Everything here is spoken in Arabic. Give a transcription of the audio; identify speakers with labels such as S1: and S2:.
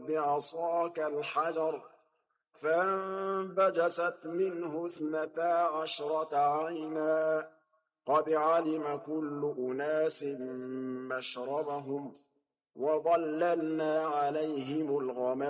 S1: واضرب بعصاك الحجر فانبجست منه 12 عينا قد علم كل أناس مشربهم وظللنا عليهم الغمام